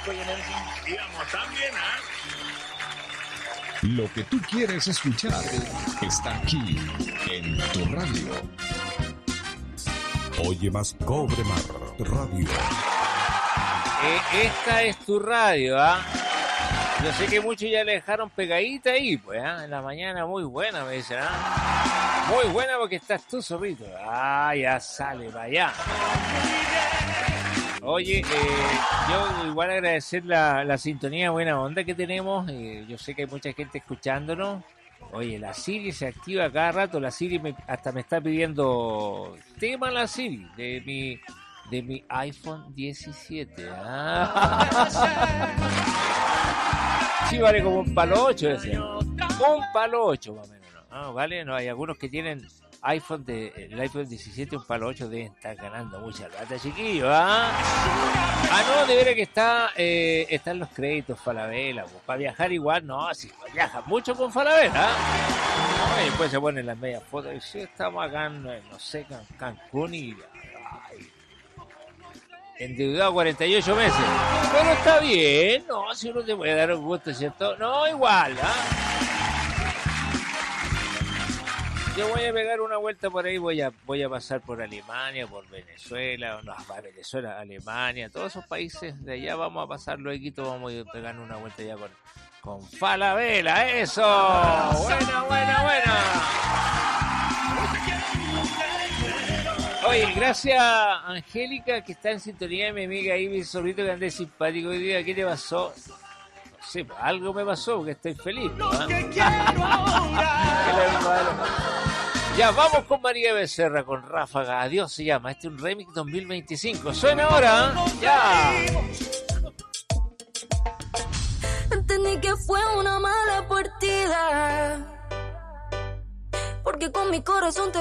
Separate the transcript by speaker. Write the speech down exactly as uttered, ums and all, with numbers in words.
Speaker 1: cinco y en el
Speaker 2: Íbamos también, ¿ah?
Speaker 3: Lo que tú quieres escuchar está aquí en tu radio.
Speaker 4: Oye más Cobre Mar Radio.
Speaker 1: Eh, esta es tu radio, ¿ah? Yo sé que muchos ya le dejaron pegadita ahí, pues, ¿ah? En la mañana muy buena, me dicen, ¿ah? Muy buena porque estás tú, zorrito. Ah, ya sale para allá. Oye, eh, yo igual agradecer la, la sintonía buena onda que tenemos. Eh, yo sé que hay mucha gente escuchándonos. Oye, la Siri se activa cada rato. La Siri me, hasta me está pidiendo tema la Siri de mi de mi iPhone diecisiete. Ah. Sí, vale como un palo ocho ese. Un palo ocho más o menos. ¿No? ¿Vale? No, hay algunos que tienen iPhone de el iPhone diecisiete, un palo ocho, deben estar ganando mucha plata, chiquillos, ¿ah? Ah, no, de veras que está, eh, están los créditos Falabella, pues, para viajar igual, no, si viajan mucho con Falabella, ¿ah? Y después se ponen las medias fotos, y sí, estamos acá en, no sé, Can, Cancún y... Ay, endeudado cuarenta y ocho meses, pero está bien, no, si uno te puede dar un gusto, ¿cierto? No, igual, ¿ah? Yo voy a pegar una vuelta por ahí, voy a voy a pasar por Alemania, por Venezuela, no, para Venezuela, Alemania, todos esos países de allá vamos a pasar luego, vamos a ir pegando una vuelta ya con, con Falabella, eso, buena, buena, buena. Oye, gracias Angélica que está en sintonía, mi amiga Ivy Zorrito que ande simpático hoy día, ¿qué te pasó? Sí, pues, algo me pasó porque estoy feliz, ¿no? Ya, vamos con María Becerra, con Ráfaga. Adiós se llama. Este es un remix dos mil veinticinco. Suena ahora, ¿eh? Ya.
Speaker 5: Entendí que fue una mala partida, porque con mi corazón te